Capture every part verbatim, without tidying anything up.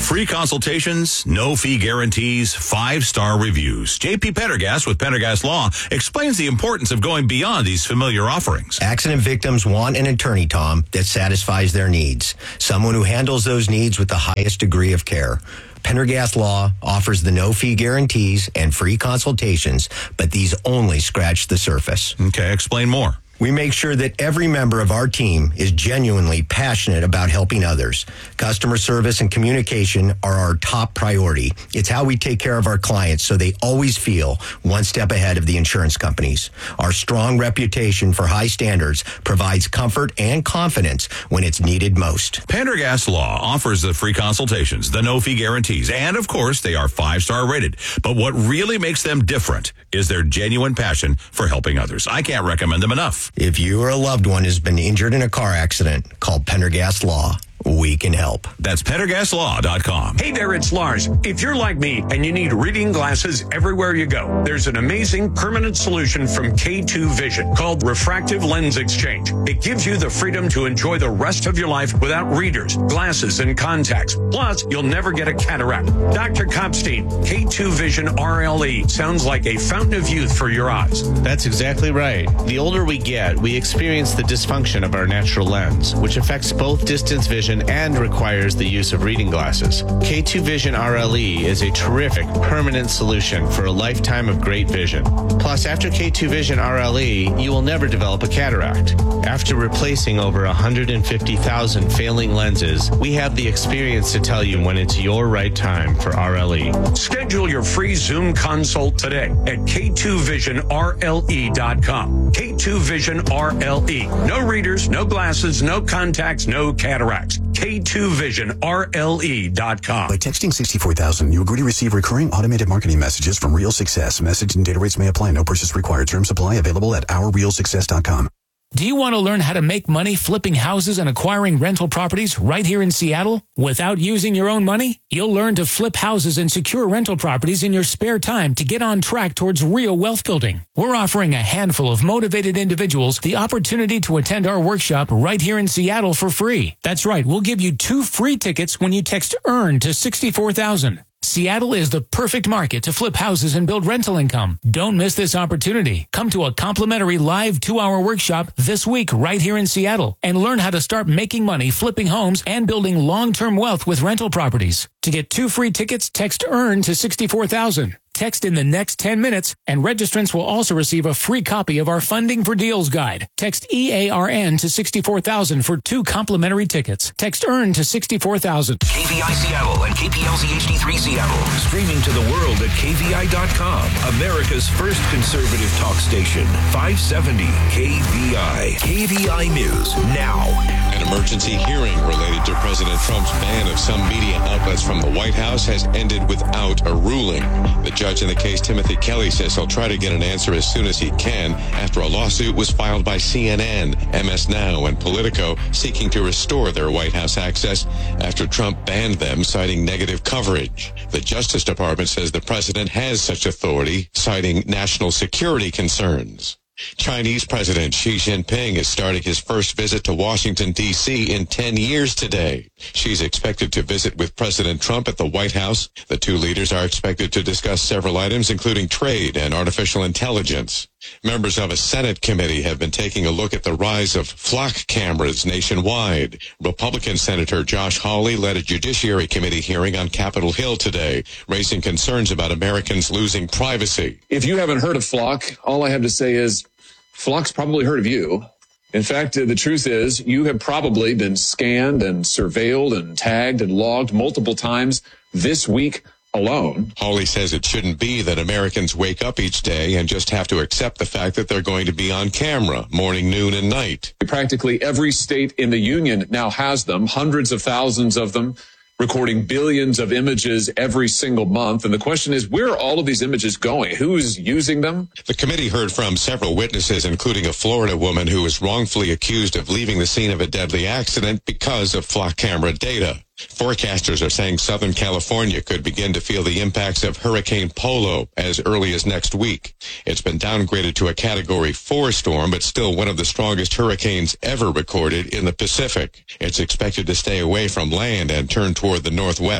Free consultations, no fee guarantees, five-star reviews. J P Pendergast with Pendergast Law explains the importance of going beyond these familiar offerings. Accident victims want an attorney, Tom, that satisfies their needs. Someone who handles those needs with the highest degree of care. Pendergast Law offers the no-fee guarantees and free consultations, but these only scratch the surface. Okay, explain more. We make sure that every member of our team is genuinely passionate about helping others. Customer service and communication are our top priority. It's how we take care of our clients so they always feel one step ahead of the insurance companies. Our strong reputation for high standards provides comfort and confidence when it's needed most. Pendergast Law offers the free consultations, the no-fee guarantees, and of course, they are five-star rated. But what really makes them different is their genuine passion for helping others. I can't recommend them enough. If you or a loved one has been injured in a car accident, call Pendergast Law. We can help. That's Pendergast Law dot com. Hey there, it's Lars. If you're like me and you need reading glasses everywhere you go, there's an amazing permanent solution from K two Vision called Refractive Lens Exchange. It gives you the freedom to enjoy the rest of your life without readers, glasses, and contacts. Plus, you'll never get a cataract. Doctor Kopstein, K two Vision R L E sounds like a fountain of youth for your eyes. That's exactly right. The older we get, we experience the dysfunction of our natural lens, which affects both distance vision and requires the use of reading glasses. K two Vision R L E is a terrific permanent solution for a lifetime of great vision. Plus, after K two Vision R L E, you will never develop a cataract. After replacing over one hundred fifty thousand failing lenses, we have the experience to tell you when it's your right time for R L E. Schedule your free Zoom consult today at K two vision R L E dot com. K two Vision R L E. No readers, no glasses, no contacts, no cataracts. K two Vision R L E dot com. By texting sixty-four thousand, you agree to receive recurring automated marketing messages from Real Success. Message and data rates may apply. No purchase required. Terms apply. Available at our real success dot com. Do you want to learn how to make money flipping houses and acquiring rental properties right here in Seattle without using your own money? You'll learn to flip houses and secure rental properties in your spare time to get on track towards real wealth building. We're offering a handful of motivated individuals the opportunity to attend our workshop right here in Seattle for free. That's right, we'll give you two free tickets when you text EARN to sixty-four thousand. Seattle is the perfect market to flip houses and build rental income. Don't miss this opportunity. Come to a complimentary live two-hour workshop this week right here in Seattle and learn how to start making money flipping homes and building long-term wealth with rental properties. To get two free tickets, text EARN to sixty-four thousand. Text in the next ten minutes, and registrants will also receive a free copy of our Funding for Deals guide. Text E A R N to sixty-four thousand for two complimentary tickets. Text EARN to sixty-four thousand. K V I Seattle and K P L Z H D three Seattle. Streaming to the world at K V I dot com. America's first conservative talk station. five seventy K V I. K V I News now. An emergency hearing related to President Trump's ban of some media outlets from the White House has ended without a ruling. The judge in the case, Timothy Kelly, says he'll try to get an answer as soon as he can after a lawsuit was filed by C N N, M S Now, and Politico seeking to restore their White House access after Trump banned them, citing negative coverage. The Justice Department says the president has such authority, citing national security concerns. Chinese President Xi Jinping is starting his first visit to Washington, D C in ten years today. She's expected to visit with President Trump at the White House. The two leaders are expected to discuss several items, including trade and artificial intelligence. Members of a Senate committee have been taking a look at the rise of flock cameras nationwide. Republican Senator Josh Hawley led a Judiciary Committee hearing on Capitol Hill today, raising concerns about Americans losing privacy. If you haven't heard of Flock, all I have to say is Flock's probably heard of you. In fact, uh, the truth is you have probably been scanned and surveilled and tagged and logged multiple times this week alone. Hawley says it shouldn't be that Americans wake up each day and just have to accept the fact that they're going to be on camera morning, noon, and night. Practically every state in the union now has them, hundreds of thousands of them, recording billions of images every single month. And the question is, where are all of these images going? Who's using them? The committee heard from several witnesses, including a Florida woman who was wrongfully accused of leaving the scene of a deadly accident because of flock camera data. Forecasters are saying Southern California could begin to feel the impacts of Hurricane Polo as early as next week. It's been downgraded to a Category four storm, but still one of the strongest hurricanes ever recorded in the Pacific. It's expected to stay away from land and turn toward the northwest.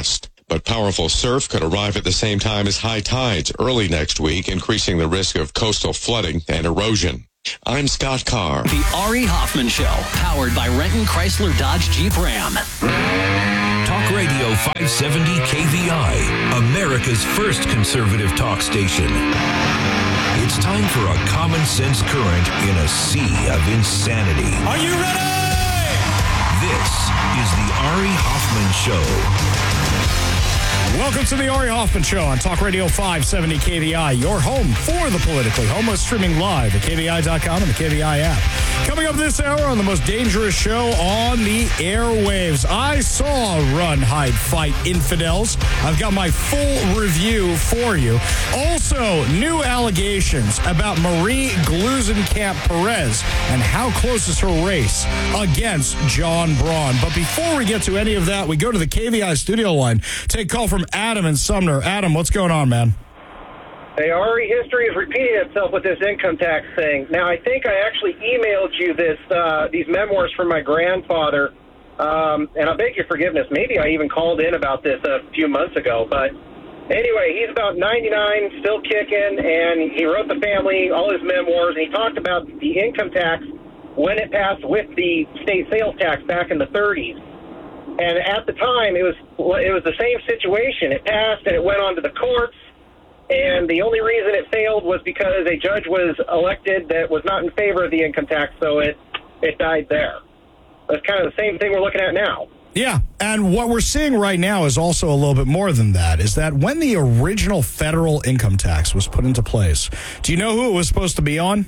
But powerful surf could arrive at the same time as high tides early next week, increasing the risk of coastal flooding and erosion. I'm Scott Carr. The Ari Hoffman Show, powered by Renton Chrysler Dodge Jeep Ram. Talk Radio five seventy K V I, America's first conservative talk station. It's time for a common sense current in a sea of insanity. Are you ready? This is the Ari Hoffman Show. Welcome to the Ari Hoffman Show on Talk Radio five seventy K V I, your home for the politically homeless, streaming live at K V I dot com and the K V I app. Coming up this hour on the most dangerous show on the airwaves, I saw Run, Hide, Fight Infidels. I've got my full review for you. Also, new allegations about Marie Gluesenkamp Perez and how close is her race against John Braun. But before we get to any of that, we go to the K V I studio line. Take a call from Adam in Sumner. Adam, what's going on, man? Hey, Ari, history is repeating itself with this income tax thing. Now, I think I actually emailed you this uh, these memoirs from my grandfather, um, and I beg your forgiveness. Maybe I even called in about this a few months ago. But anyway, he's about ninety-nine, still kicking, and he wrote the family, all his memoirs, and he talked about the income tax when it passed with the state sales tax back in the thirties. And at the time, it was it was the same situation. It passed, and it went on to the courts. And the only reason it failed was because a judge was elected that was not in favor of the income tax, so it, it died there. That's kind of the same thing we're looking at now. Yeah, and what we're seeing right now is also a little bit more than that, is that when the original federal income tax was put into place, do you know who it was supposed to be on?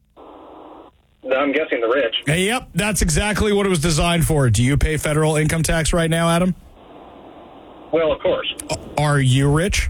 I'm guessing the rich. Hey, yep, that's exactly what it was designed for. Do you pay federal income tax right now, Adam? Well, of course. Are you rich?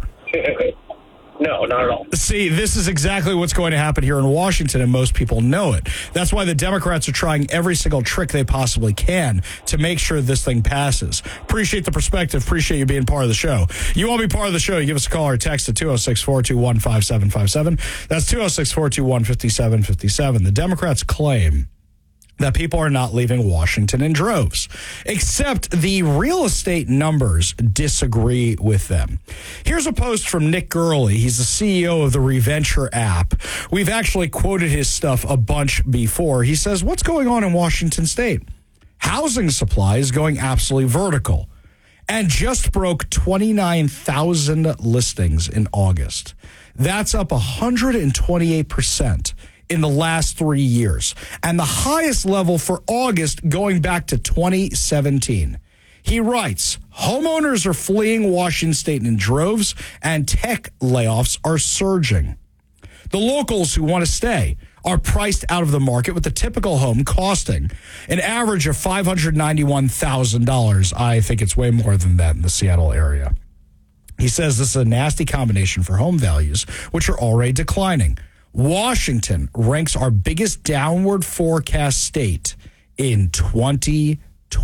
No, not at all. See, this is exactly what's going to happen here in Washington, and most people know it. That's why the Democrats are trying every single trick they possibly can to make sure this thing passes. Appreciate the perspective. Appreciate you being part of the show. You want to be part of the show, you give us a call or text at two oh six, four two one, five seven five seven. That's two oh six, four two one, five seven five seven. The Democrats claim that people are not leaving Washington in droves, except the real estate numbers disagree with them. Here's a post from Nick Gurley. He's the C E O of the Reventure app. We've actually quoted his stuff a bunch before. He says, what's going on in Washington state? Housing supply is going absolutely vertical and just broke twenty-nine thousand listings in August. That's up one hundred twenty-eight percent. In the last three years, and the highest level for August going back to twenty seventeen. He writes, homeowners are fleeing Washington state in droves, and tech layoffs are surging. The locals who want to stay are priced out of the market, with the typical home costing an average of five hundred ninety-one thousand dollars. I think it's way more than that in the Seattle area. He says this is a nasty combination for home values, which are already declining. Washington ranks our biggest downward forecast state in twenty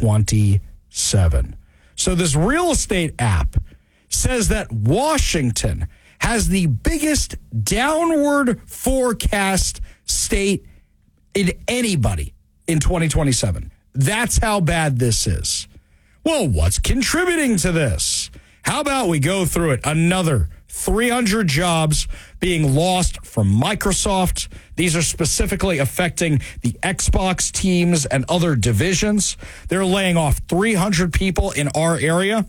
twenty-seven. So this real estate app says that Washington has the biggest downward forecast state in anybody in twenty twenty-seven. That's how bad this is. Well, what's contributing to this? How about we go through it? Another three hundred jobs being lost from Microsoft. These are specifically affecting the Xbox teams and other divisions. They're laying off three hundred people in our area.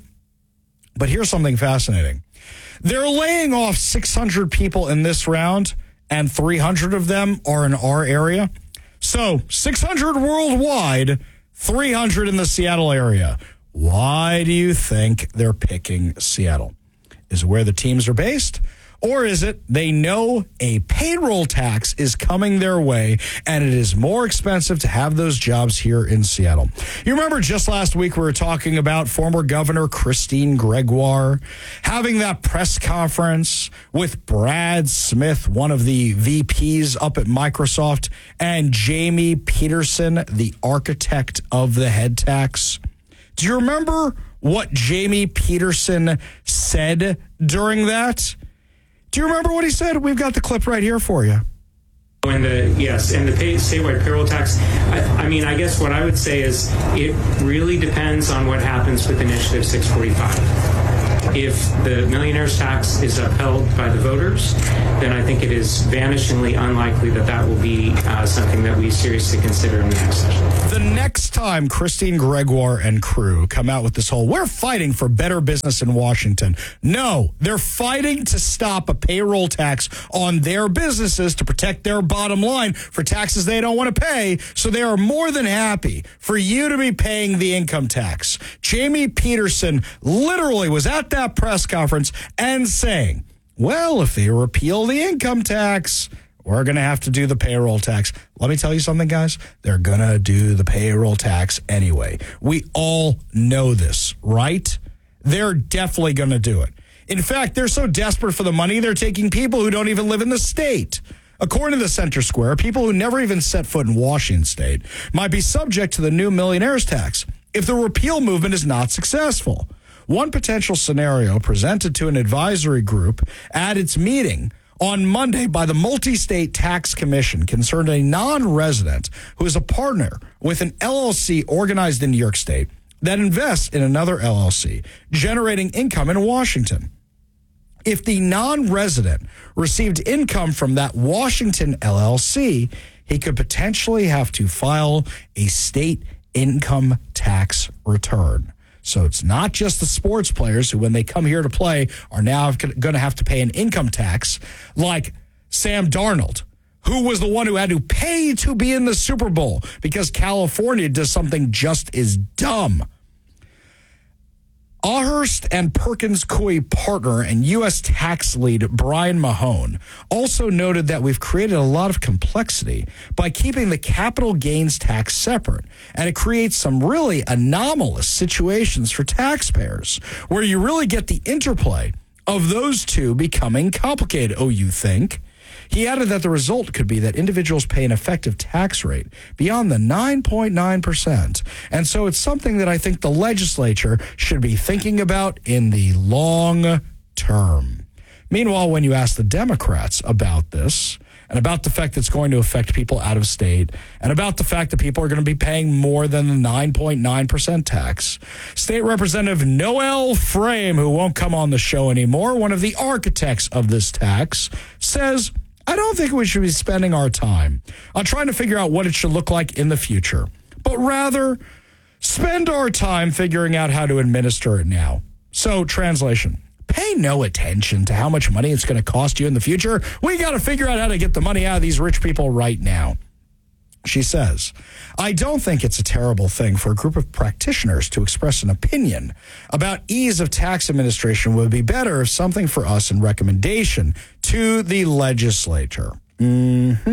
But here's something fascinating. They're laying off six hundred people in this round, and three hundred of them are in our area. So six hundred worldwide, three hundred in the Seattle area. Why do you think they're picking Seattle? Is it where the teams are based? Or is it they know a payroll tax is coming their way and it is more expensive to have those jobs here in Seattle? You remember just last week we were talking about former Governor Christine Gregoire having that press conference with Brad Smith, one of the V Ps up at Microsoft, and Jamie Peterson, the architect of the head tax. Do you remember what Jamie Peterson said during that? Do you remember what he said? We've got the clip right here for you. And the yes, and the pay, statewide payroll tax, I, I mean, I guess what I would say is it really depends on what happens with Initiative six forty-five. If the millionaire's tax is upheld by the voters, then I think it is vanishingly unlikely that that will be uh, something that we seriously consider in the next session. The next time Christine Gregoire and crew come out with this whole, we're fighting for better business in Washington. No, they're fighting to stop a payroll tax on their businesses to protect their bottom line for taxes they don't want to pay. So they are more than happy for you to be paying the income tax. Jamie Peterson literally was at that press conference and saying, well, if they repeal the income tax, we're going to have to do the payroll tax. Let me tell you something, guys. They're going to do the payroll tax anyway. We all know this, right? They're definitely going to do it. In fact, they're so desperate for the money, they're taking people who don't even live in the state. According to the Center Square, people who never even set foot in Washington state might be subject to the new millionaire's tax if the repeal movement is not successful. One potential scenario presented to an advisory group at its meeting on Monday by the Multi-State Tax Commission concerned a non-resident who is a partner with an L L C organized in New York State that invests in another L L C, generating income in Washington. If the non-resident received income from that Washington L L C, he could potentially have to file a state income tax return. So it's not just the sports players who, when they come here to play, are now going to have to pay an income tax, like Sam Darnold, who was the one who had to pay to be in the Super Bowl because California does something just as dumb. Ahurst and Perkins Coie partner and U S tax lead Brian Mahone also noted that we've created a lot of complexity by keeping the capital gains tax separate, and it creates some really anomalous situations for taxpayers where you really get the interplay of those two becoming complicated. Oh, you think? He added that the result could be that individuals pay an effective tax rate beyond the nine point nine percent. And so it's something that I think the legislature should be thinking about in the long term. Meanwhile, when you ask the Democrats about this, and about the fact that it's going to affect people out of state, and about the fact that people are going to be paying more than the nine point nine percent tax, State Representative Noel Frame, who won't come on the show anymore, one of the architects of this tax, says, I don't think we should be spending our time on trying to figure out what it should look like in the future, but rather spend our time figuring out how to administer it now. So, translation, pay no attention to how much money it's going to cost you in the future. We got to figure out how to get the money out of these rich people right now. She says, I don't think it's a terrible thing for a group of practitioners to express an opinion about ease of tax administration. Would be better if something for us in recommendation to the legislature. Mm-hmm.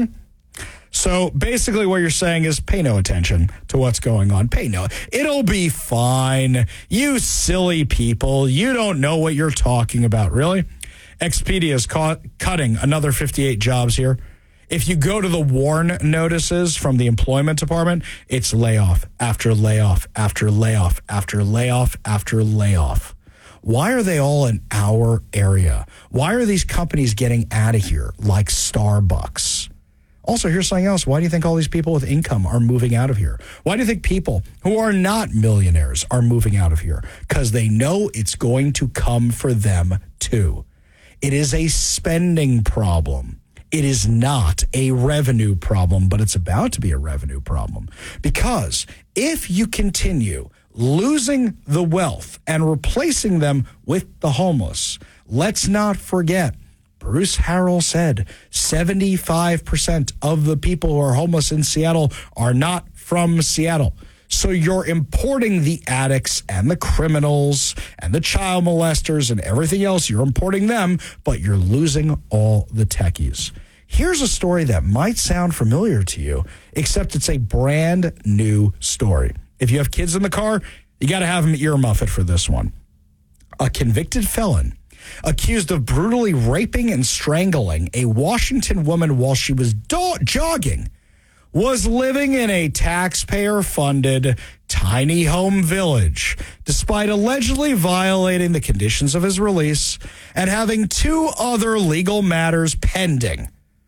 So basically what you're saying is pay no attention to what's going on. Pay no. It'll be fine. You silly people. You don't know what you're talking about, really? Expedia is ca- cutting another fifty-eight jobs here. If you go to the WARN notices from the employment department, it's layoff after layoff after layoff after layoff after layoff. Why are they all in our area? Why are these companies getting out of here like Starbucks? Also, here's something else. Why do you think all these people with income are moving out of here? Why do you think people who are not millionaires are moving out of here? Because they know it's going to come for them too. It is a spending problem. It is not a revenue problem, but it's about to be a revenue problem. Because if you continue losing the wealth and replacing them with the homeless, let's not forget, Bruce Harrell said seventy-five percent of the people who are homeless in Seattle are not from Seattle. So you're importing the addicts and the criminals and the child molesters and everything else. You're importing them, but you're losing all the techies. Here's a story that might sound familiar to you, except it's a brand new story. If you have kids in the car, you got to have them earmuff it for this one. A convicted felon accused of brutally raping and strangling a Washington woman while she was do- jogging was living in a taxpayer-funded tiny home village, despite allegedly violating the conditions of his release and having two other legal matters pending.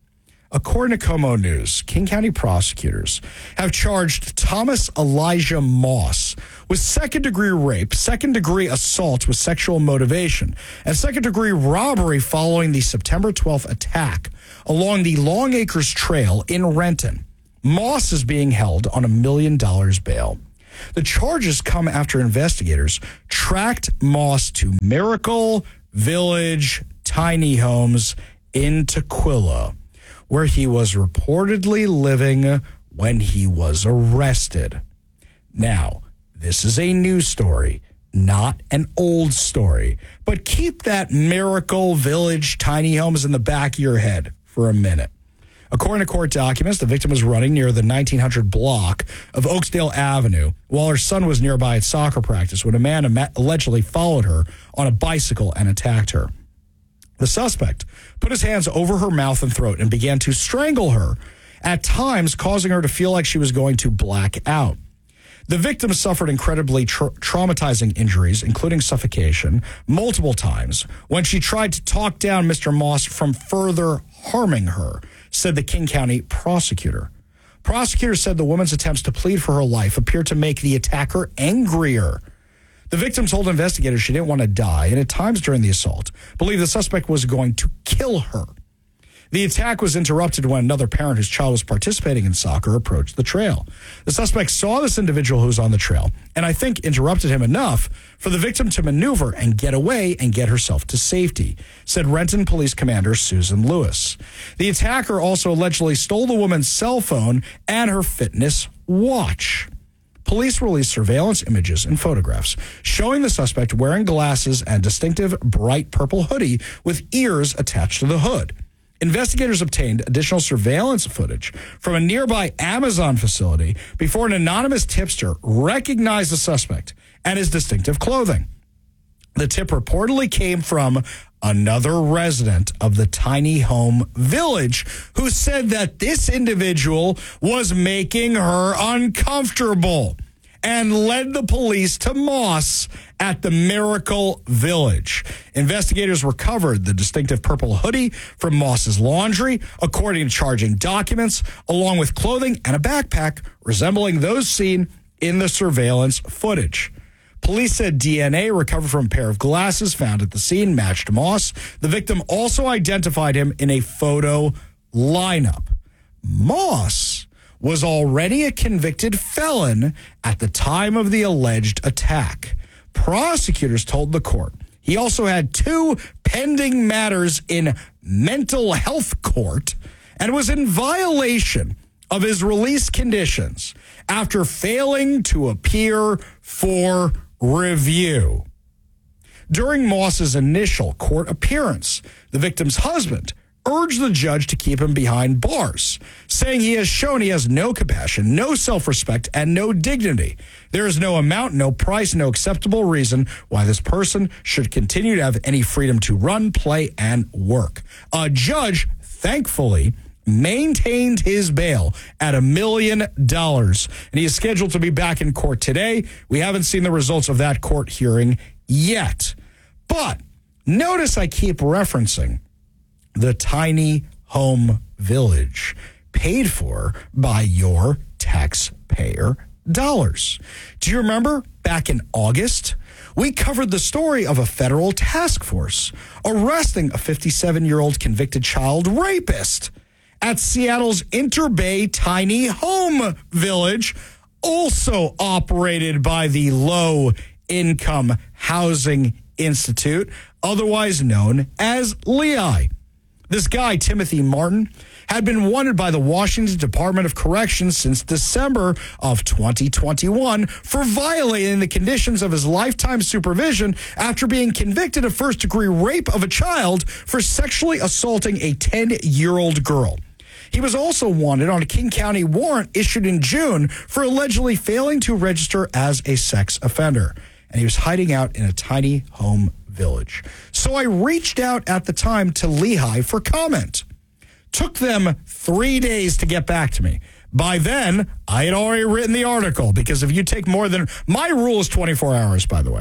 According to Como News, King County prosecutors have charged Thomas Elijah Moss with second-degree rape, second-degree assault with sexual motivation, and second-degree robbery following the September twelfth attack along the Long Acres Trail in Renton. Moss is being held on a million dollars bail. The charges come after investigators tracked Moss to Miracle Village Tiny Homes in Tukwila, where he was reportedly living when he was arrested. Now, this is a new story, not an old story, but keep that Miracle Village Tiny Homes in the back of your head for a minute. According to court documents, the victim was running near the nineteen hundred block of Oakdale Avenue while her son was nearby at soccer practice when a man allegedly followed her on a bicycle and attacked her. The suspect put his hands over her mouth and throat and began to strangle her, at times causing her to feel like she was going to black out. The victim suffered incredibly tra- traumatizing injuries, including suffocation, multiple times when she tried to talk down Mister Moss from further harming her, said the King County prosecutor. Prosecutors said the woman's attempts to plead for her life appeared to make the attacker angrier. The victim told investigators she didn't want to die, and at times during the assault, believed the suspect was going to kill her. The attack was interrupted when another parent whose child was participating in soccer approached the trail. The suspect saw this individual who was on the trail, and I think interrupted him enough for the victim to maneuver and get away and get herself to safety, said Renton Police Commander Susan Lewis. The attacker also allegedly stole the woman's cell phone and her fitness watch. Police released surveillance images and photographs showing the suspect wearing glasses and distinctive bright purple hoodie with ears attached to the hood. Investigators obtained additional surveillance footage from a nearby Amazon facility before an anonymous tipster recognized the suspect and his distinctive clothing. The tip reportedly came from another resident of the tiny home village who said that this individual was making her uncomfortable and led the police to Moss at the Miracle Village. Investigators recovered the distinctive purple hoodie from Moss's laundry, according to charging documents, along with clothing and a backpack resembling those seen in the surveillance footage. Police said D N A recovered from a pair of glasses found at the scene matched Moss. The victim also identified him in a photo lineup. Moss was already a convicted felon at the time of the alleged attack. Prosecutors told the court he also had two pending matters in mental health court and was in violation of his release conditions after failing to appear for review. During Moss's initial court appearance, the victim's husband urged the judge to keep him behind bars, saying he has shown he has no compassion, no self-respect, and no dignity. There is no amount, no price, no acceptable reason why this person should continue to have any freedom to run, play, and work. A judge, thankfully, maintained his bail at a million dollars, and he is scheduled to be back in court today. We haven't seen the results of that court hearing yet. But notice I keep referencing the tiny home village paid for by your taxpayer dollars. Do you remember back in August, we covered the story of a federal task force arresting a fifty-seven-year-old convicted child rapist at Seattle's Interbay Tiny Home Village, also operated by the Low Income Housing Institute, otherwise known as L E I. This guy, Timothy Martin, had been wanted by the Washington Department of Corrections since December of twenty twenty-one for violating the conditions of his lifetime supervision after being convicted of first-degree rape of a child for sexually assaulting a ten-year-old girl. He was also wanted on a King County warrant issued in June for allegedly failing to register as a sex offender, and he was hiding out in a tiny home village. So I reached out at the time to Lehigh for comment. Took them three days to get back to me. By then, I had already written the article, because if you take more than, my rule is twenty-four hours, by the way.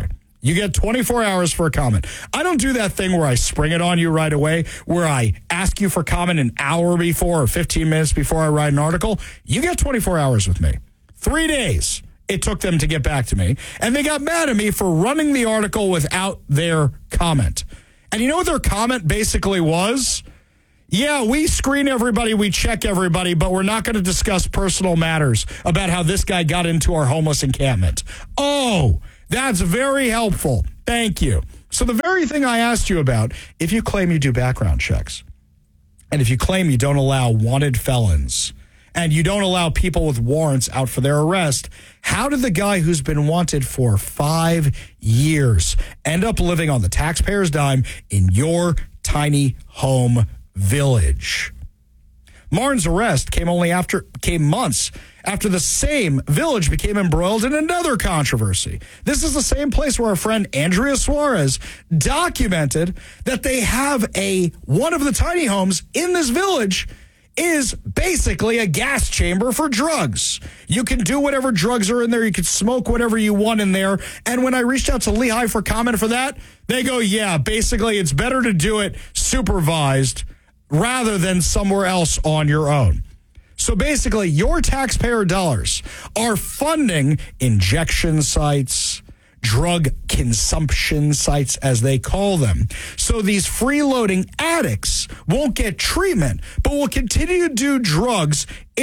You get twenty-four hours for a comment. I don't do that thing where I spring it on you right away, where I ask you for comment an hour before or fifteen minutes before I write an article. You get twenty-four hours with me. Three days it took them to get back to me, and they got mad at me for running the article without their comment. And you know what their comment basically was? Yeah, we screen everybody, we check everybody, but we're not going to discuss personal matters about how this guy got into our homeless encampment. Oh, that's very helpful. Thank you. So the very thing I asked you about, if you claim you do background checks, and if you claim you don't allow wanted felons, and you don't allow people with warrants out for their arrest, how did the guy who's been wanted for five years end up living on the taxpayer's dime in your tiny home village? Martin's arrest came only after came months after the same village became embroiled in another controversy. This is the same place where our friend Andrea Suarez documented that they have a one of the tiny homes in this village is basically a gas chamber for drugs. You can do whatever drugs are in there. You can smoke whatever you want in there. And when I reached out to Lehigh for comment for that, they go, yeah, basically it's better to do it supervised rather than somewhere else on your own. So basically, your taxpayer dollars are funding injection sites, drug consumption sites, as they call them. So these freeloading addicts won't get treatment, but will continue to do drugs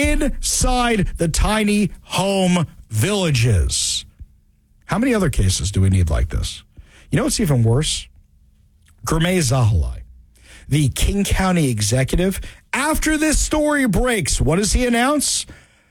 inside the tiny home villages. How many other cases do we need like this? You know what's even worse? Gurmeet Zahilai, the King County executive, after this story breaks, what does he announce?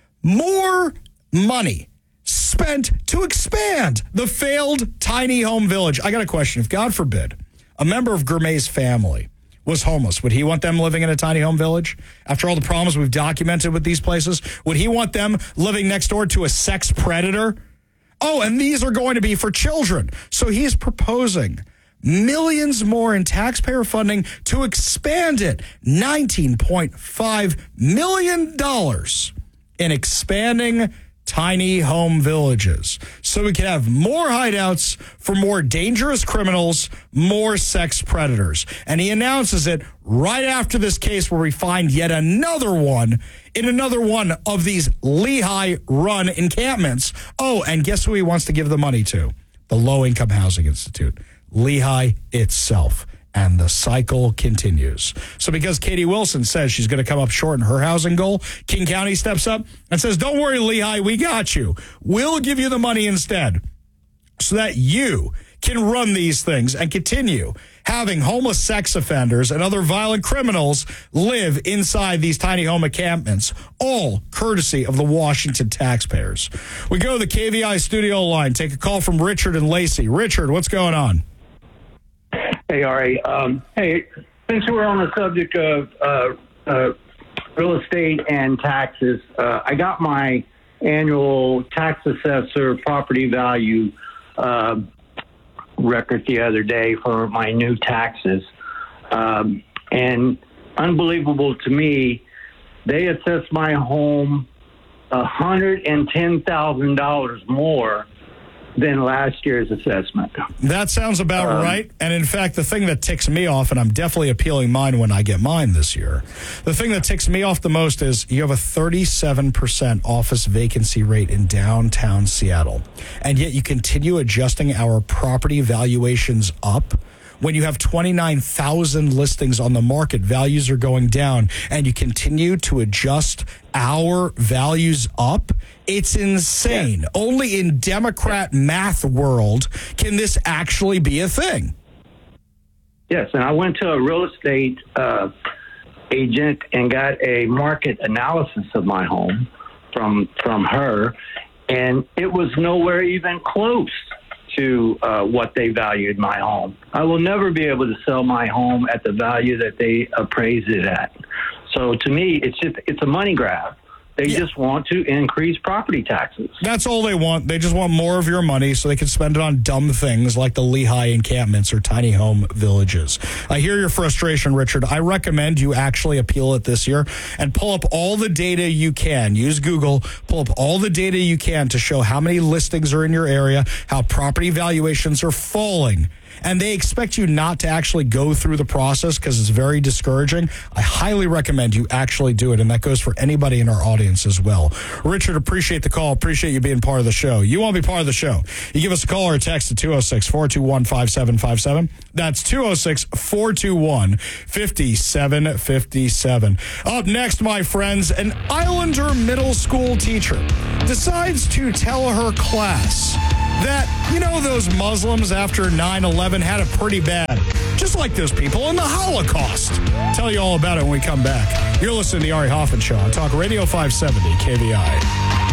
More money spent to expand the failed tiny home village. I got a question. If, God forbid, a member of Gurmeet's family was homeless, would he want them living in a tiny home village? After all the problems we've documented with these places, would he want them living next door to a sex predator? Oh, and these are going to be for children. So he's proposing millions more in taxpayer funding to expand it. nineteen point five million dollars in expanding tiny home villages so we can have more hideouts for more dangerous criminals, more sex predators. And he announces it right after this case where we find yet another one in another one of these Lehigh-run encampments. Oh, and guess who he wants to give the money to? The Low Income Housing Institute. Lehigh itself. And the cycle continues. So because Katie Wilson says she's going to come up short in her housing goal, King County steps up and says, don't worry, Lehigh, we got you. We'll give you the money instead so that you can run these things and continue having homeless sex offenders and other violent criminals live inside these tiny home encampments, all courtesy of the Washington taxpayers. We go to the K V I studio line, take a call from Richard and Lacey. Richard, what's going on? Hey, Ari. Um, hey, since we're on the subject of uh, uh, real estate and taxes, uh, I got my annual tax assessor property value uh, record the other day for my new taxes. Um, and unbelievable to me, they assessed my home one hundred ten thousand dollars more than last year's assessment. That sounds about um, right. And in fact, the thing that ticks me off, and I'm definitely appealing mine when I get mine this year, the thing that ticks me off the most is you have a thirty-seven percent office vacancy rate in downtown Seattle. And yet you continue adjusting our property valuations up. When you have twenty-nine thousand listings on the market, values are going down, and you continue to adjust our values up. It's insane. Yeah. Only in Democrat math world can this actually be a thing. Yes, and I went to a real estate uh, agent and got a market analysis of my home from from her, and it was nowhere even close to uh, what they valued my home. I will never be able to sell my home at the value that they appraised it at. So to me, it's just it's a money grab. They Yeah. just want to increase property taxes. That's all they want. They just want more of your money so they can spend it on dumb things like the Lehigh encampments or tiny home villages. I hear your frustration, Richard. I recommend you actually appeal it this year and pull up all the data you can. Use Google, pull up all the data you can to show how many listings are in your area, how property valuations are falling. And they expect you not to actually go through the process because it's very discouraging. I highly recommend you actually do it, and that goes for anybody in our audience as well. Richard, appreciate the call. Appreciate you being part of the show. You want to be part of the show, you give us a call or a text at two oh six, four two one, five seven five seven. That's two oh six, four two one, five seven five seven. Up next, my friends, an Islander middle school teacher decides to tell her class that, you know, those Muslims after nine eleven had it pretty bad, just like those people in the Holocaust. Tell you all about it when we come back. You're listening to the Ari Hoffman Show on Talk Radio five seventy K V I.